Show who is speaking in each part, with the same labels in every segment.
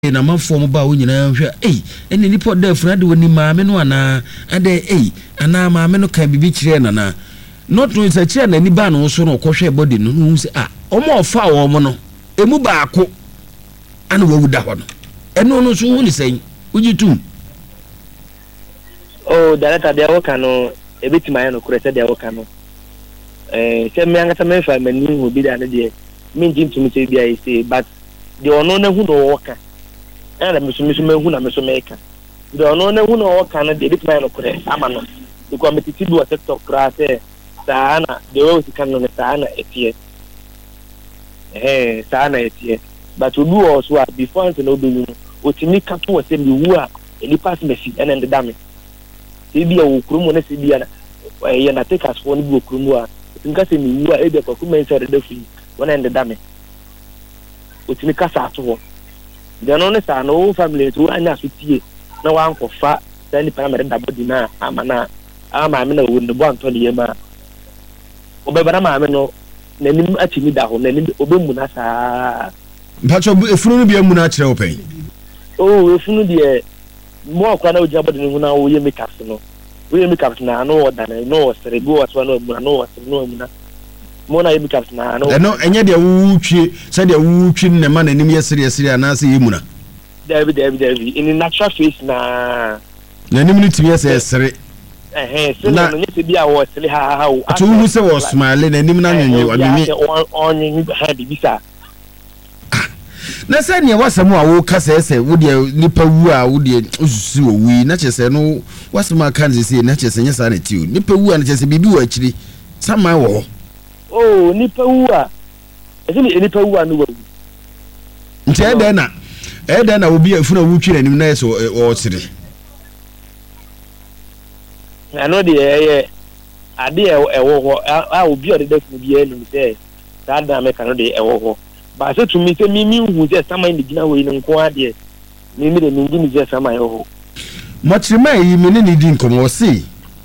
Speaker 1: na manfo mo ba wo nyina hwɛ ene nipa da afuna de woni maame no ana ade ana maame no ka bibi kire nana not no sa kire na ni ba no so no kɔhwɛ body no hu se omo ofa wo mo no emu baako ana wawuda hɔ no eno no so hu ni sɛn ujitu
Speaker 2: director de awoka no ebetima ya no kurete de awoka no se me anga me fa mani hu bi da ne de me jim tumi se bia ise but de ono na hu no woka ana me so hu na me so meka de ono na hu no woka no de ebetima ya no kurete ama no because me titi do TikTok kra se sana de wo si kan no sana etie sana etie but we do also before until no be otimi ka to se mi wu a any pass me fi ene ndame se bia wo krumo na se bia na ye na take as for ni wo krumo a nka se mi wu a e de ko kuma inside the fi wona ndame otimi ka sa to ho de no ne sa no family to anya so tie na wa ankofa sa ni pa na da body na amana ama me na wo ne bo anto ne yema obeba na ma me no nanim atimi da ho nanim obemu na sa
Speaker 1: mpacho efunu no bia mu na kire open
Speaker 2: efunu de mo akwa na oja body no na wo ye makeup no wo ye makeup na no oda na no serego watwa no mu na no no mu na mo na ye makeup na no
Speaker 1: no enye de wo twie se de wo twi ne ma nanim ye sere ana se ye mu na
Speaker 2: David in natural face na
Speaker 1: nanim ni timi ye sere
Speaker 2: se no nyese bia wo sele ha wo
Speaker 1: to hu se wo smile nanim na nwenwe wamimi
Speaker 2: onye ha bibisa
Speaker 1: na se ne wasam a wo kasa ese wo de nipa wu a wo de osusu wo wi na chese no wasam aka nse na chese nya sa na ti o nipa wu a na chese bibi wa akiri sama wo
Speaker 2: nipa wu a ese nipa wu a no wo
Speaker 1: nti ede na obi afuna wu twi nanim na ese o sire
Speaker 2: ano de ade ewo ho a obi o de defunu bi enu se sa da me kan de ewo ho ba se tumi se mi hu se sama ni gina we ni nko ade mi de mi ngini se sama yo
Speaker 1: machirima yi me ne di nkomo se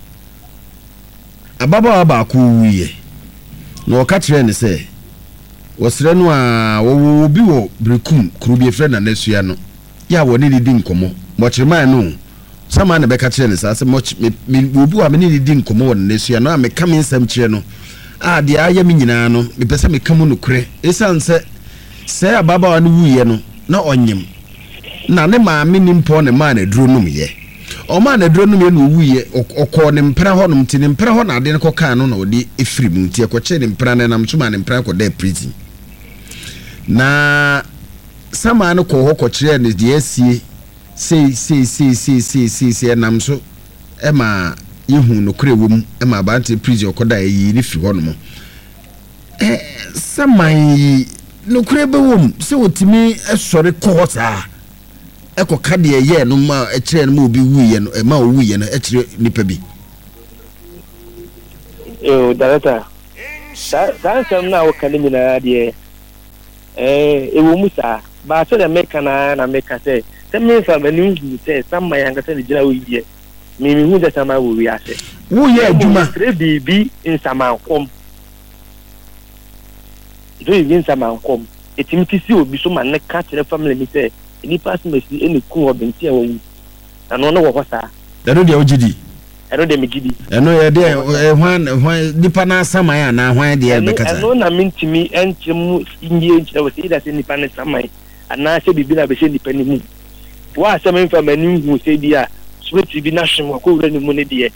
Speaker 1: ababa ba ku wiye no ka kire ne se wosre no a wo bi wo brekum kuru bi efre na nasua no ya wo ne di nkomo machirima no sama na beka kire ne sa se me obi wa me ne di nkomo wo na nasua no a me ka me nsam kire no a de aya me nyina no me pese me ka mu no kure esanse se ababa wa no wuye no na onyem na ne maame ni mpo ne ma na duro num ye o ma na duro num ye no wuye okọ ne mpra ho num ti ne mpra ho na ade ne koka no na odi efiri mu ti ekoche ne mpra ne nam so ma ne mpra ko da prison na sama no ko ho ko kire ne de asie sei nam so e ma yehu no kure wom e ma ba ante prison ko da yi ne firi ho no saman no kure be wom se wotimi esore kohota ekoka de ye no ma e kire no ma obi wuye no e ma wuye no e kire nipa bi
Speaker 2: director sa sam na wakale mi na de ewo musa ba se de meka na meka se me fa mani hu se saman yanga se jira wo yi mi hu de saman wo wi ase
Speaker 1: wo ye adwuma
Speaker 2: bibi in saman kom do yin saman kom etimiti si obi so man ne ka kire family mi se ni pass me si eni ku obenti e wo ano no wo hosa
Speaker 1: eno de ogidi
Speaker 2: eno de me gidi
Speaker 1: eno ye de hwan nipa na saman ya na hwan de e bekata
Speaker 2: eno na mintimi enchemu inye nchira wo se da se nipa na saman ana se bibi na be se nipa ni mu wa se me fa mani hu se dia so ti bi na hwem ko wura ni mu ne de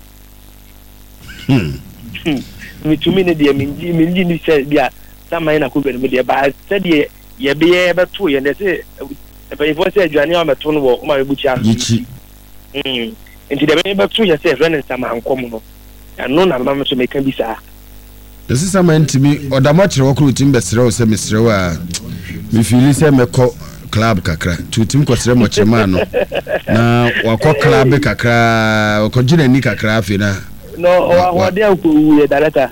Speaker 2: mi tumi ne de mi ni se dia sama na ko bere me de ba se de ye be ye be to ye ne se e fo se adwane o meto no wo ma be buchi aso enti de be to ye se friend sama ankom no ano na ma me so me ka bi sa
Speaker 1: ese sama ntimi odama kire wo kru tim besere wo se mesere wa mi fili se me ko club kakra tutim ko sere mo chema no na wako club kakra wako jina ni kakra afi na
Speaker 2: no wa de ko ye director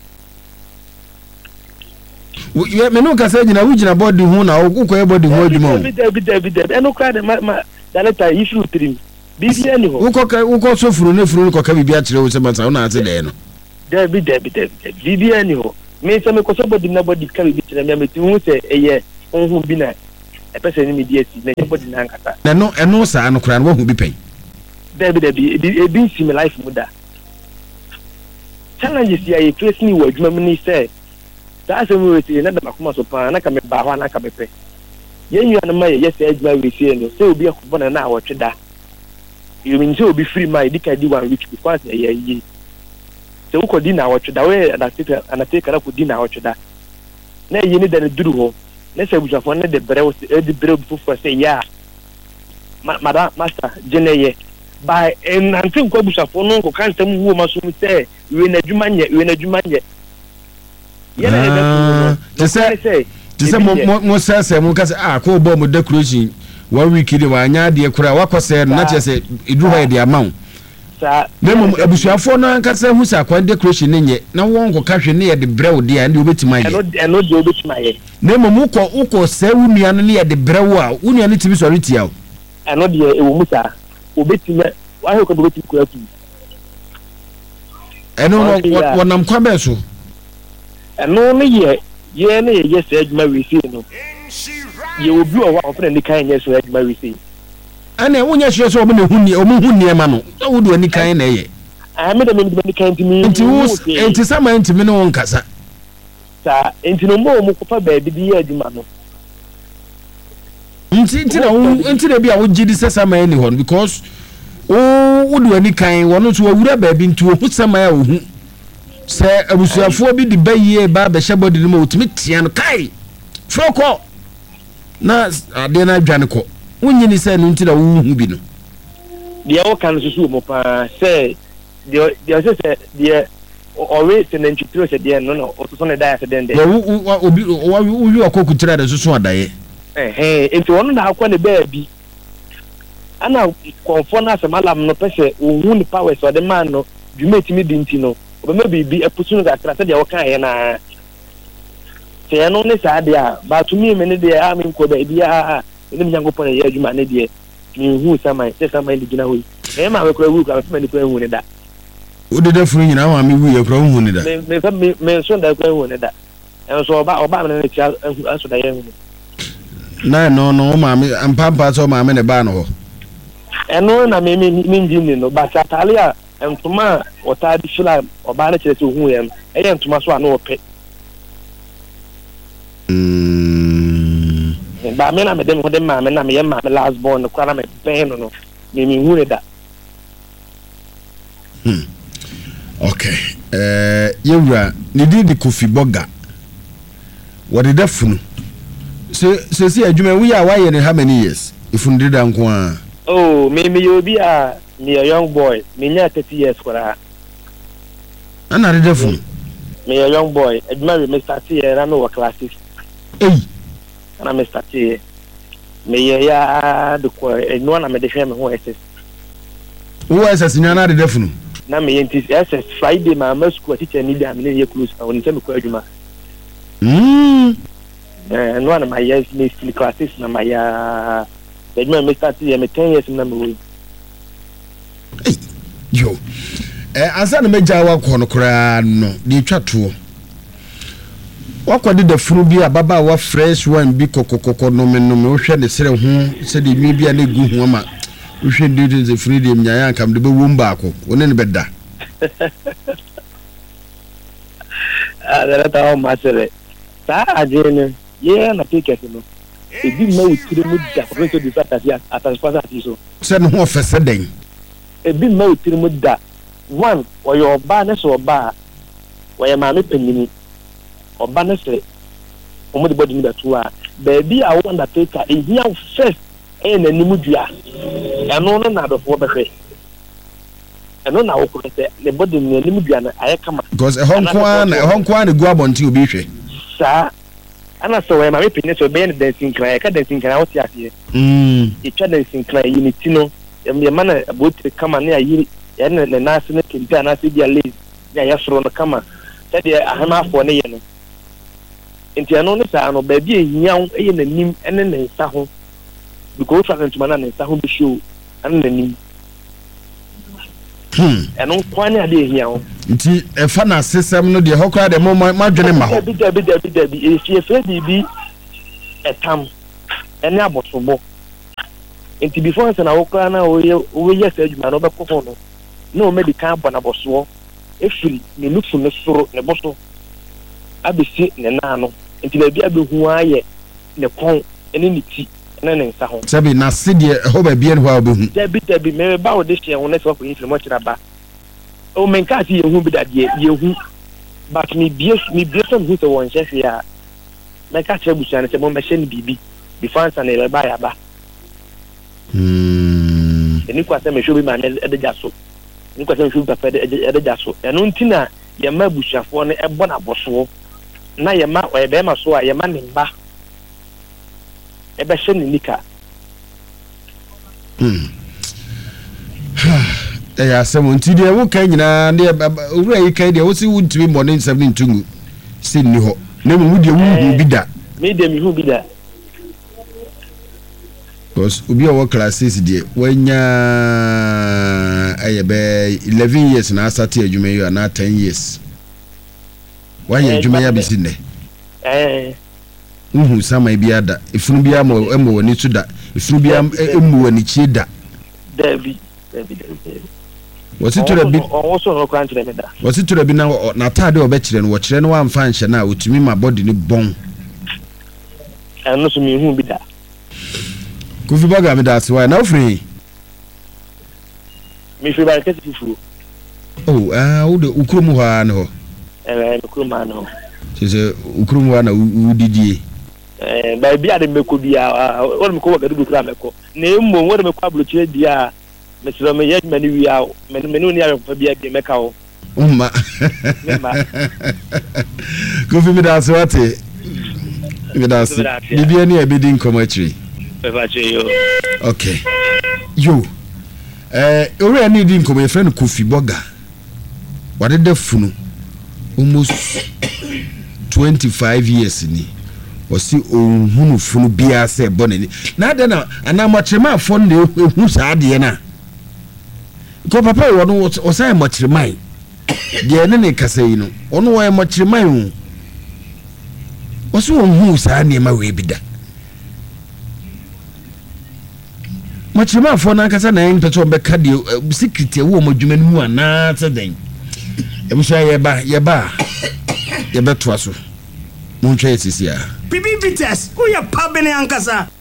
Speaker 1: me no ka say jina wujina body hu na ukọ body hu adwuma
Speaker 2: bi eno kra de ma director if you trim bibi ani ho
Speaker 1: ukọ so furu ne furu ko ka bibi a kire wo se mansa na ate de no
Speaker 2: Debi bibi ani ho me se me ko so body na body ka bibi kire me ti hu se eye ohun bi na a person in media see nobody nankata
Speaker 1: no sa no kra no hu bi pen
Speaker 2: there be sim life muda challenges ya you face me wo adwuma mini say that's when we see na da makoma so pa na ka me ba ho na ka bepe yen yu anama ye say adwuma we see no say obi akobɔ na na awotwe da you mean say obi free mind di ka di 1 week because ye se uko di na awotwe da we anateka na ko di na awotwe da na ye ni da ne duru ho na se bushafo na de brɛ di brɛ fufu say ya madam master jeneye by and until ko bushafo no ko kan tam wu ma so mu say we na adwuma nye ye na da to say mo say mo ka say ko bo mo decoration 1 week de wa anya de kura wa ko say na che say idu ha de amount sa memo abusuafo no anka say hu sa kwa decoration nye na won ko ka hwe ne ye de brew de a ne obetima ye eno de obetima ye memo mu ko uko say unua no ne ye de brew a unua ne tibi so retia o eno de e wo mu sa obetima wa he ko obetima kura tu eno wonam kwa be so eno ne ye ne ye say adwuma we see no ye obi o wa ofre ni kan ye so adwuma we see ana wonya hwe so omo hu niema no wo do ani kan na ye me da me ni kan timi enti sama enti me no nkasa sa enti no mo ko fa ba bi ye adwuma no enti na bi a wo gidi sama ani hon because wo do ani kan wono so wura ba bi nti wo hu sama ya wo hu se abusuafo bi di baye ba be hyebodi no mo timi tia no kai froko na ade na adwane ko wonyini se no ntira wo hu bi no de o kan susu mo pa se de se de always na ntwitiro se de no o so ne da se den de obi wi akokutira de susu adaye enti wono na akwa ne ba bi ana konfo na se malam no pese o hu ni power so de man no dwumetimi di nti no obema bibi epusu no ga krasa de o kan ye na se no ne sa de a ba to me ne de a me ko ba bia ni mi jango pone ye adwuma ne de ni hu sama se sama ndi gina hoyi e ma we kura wu ka me ni kura hu ne da o de furu nyina ma me wu ye kura hu ne da me so da kura hu ne da en so oba me ne tia aso da ye hu na no ma me ampampa so ma me ne ba no ho eno na me nji ni no ba satale a entuma ota di fila oba na kire so hu ye e ye entuma so ana ope ba me na me dem ho dem ma me na me ye ma me last born kwa na me ben no me hu ne da okay yewura ni di Kofi Boga what did funu se adwuma wi a why ne how many years ifunu dida nko a oh me yobi a me a young boy me nya 30 years kwara ana dida funu me a young boy adwuma we me start here na me work classes ana me start here me ya de ko no na me de hwe me ho SS wo SS nyana dida funu na me yenti SS Friday ma school teacher ni da me ne ye close na woni se me ko adwuma no na my years me still classes na my adwuma me start here me 10 years na me wo yo asa na meja wa ko no kra no di twato wakɔde da furu bi ababa wa fresh one bi kokokoko no me wo hwɛ ne sere ho se de mi bia na gu ho ama wo hwɛ de ze furu de mnyaya kam de be wo mbaako woni ne beda dara o masere sa ajene ye na ticket no ebi ma utire mu da ko so di satasi atasfasa so se no ho fese den ebi ma utire mu da one oyo oba ne so oba oya ma me panini oba ne se omo de body ni betu a baby a wo undertaker ehia first na nimu dua eno no na do fo behwe eno na wo ko se le body ni nimu dua na aye kama because ehonko na gu abonti obi hwe sa ana so we ma me pinne so be ne dancing cry ka dancing cry what yake e twa dancing cry unity no ye mana aboti kama ne ayi ye ne na se ne kinta na se dia lazy ya yasro no kama se dia ahama afo ne ye no enti ano ne sa no ba bi ehia ye nanim ene ne nsa ho because fragment man na nsa ho be show ene nanim eno kwani ade ehia ho nti efa na system no de hokra de mo madwene ma ho bi e fie bibi etam ene abosobo enti before say na wo kra na wo ye sa adwuma no bekọ ho no na o medical abo na boso efiri ne nufu ne soro ne boso abesi ne naano enti ba bia behu aye ne kon ene ne ti ene ne nsa ho
Speaker 1: sabi na sidie ho ba bia ne ho abehu
Speaker 2: dabi me ba wo de hye ho na so ko yin mo kira ba o men ka si yehu bi da de yehu but me bie so hu to won hye ya na ka kire busia ne se mo me hye ne bibi before san ele ba ya ba eni kwa se me shobi ma ne de jaso eni kwa se me shobi pa de jaso eno ntina ye ma busiafo ne ebo na boso na ye ma o be ma so a ye ma ne mba e be hye ne nika
Speaker 1: ya asem nti de wo kan nyina de owura yi kan de wo si wuntimi morning 7 tungu si ni ho na mu de wu bi da
Speaker 2: me de mi hu bi da
Speaker 1: because obi o classes de wanya ayebe 11 years na asate adwuma yi na 10 years wanya adwuma ya bisi ne sama bi ada ifunu bi amo wani su da ifunu bi emu wani chi da
Speaker 2: David
Speaker 1: wasi tura bi wasi tura bi na tade obekire no wo kire no amfa nhye na otumi ma body ni bon
Speaker 2: eno so mi hu bi da
Speaker 1: Kofi Baga me da so na ofri
Speaker 2: mi fi ba kesi fufu
Speaker 1: wo de ukromu ha na ho
Speaker 2: ukromu ha no
Speaker 1: se ukromu ha na udidie
Speaker 2: ba bi ade meko bia won me ko wa gadu kura meko na emmo won me ko ablochire dia me siro me ye mani wi awo me ni ayo fa bia bi meka wo
Speaker 1: umma Kofi me da so ate me da so bibia ni abedi nkomachi
Speaker 2: yo
Speaker 1: okay yo ore ni di nkomo e friend Kofi Baga wade da funu almost 25 years ni osi ohunu funu bia se bonani na de na ana machirema afọ na ehu sa ade na ko papa wo no osai machirema de ne kasa yi no ono wo machirema hu osi ohunu sa ne ma we bida machirema afọ na kasa na en peto be ka de secret wo mo dwuma nu ana se den ebusa ye ba ye beto aso Munche sisia.
Speaker 3: Bibi Vites, who ya pabene ankasa?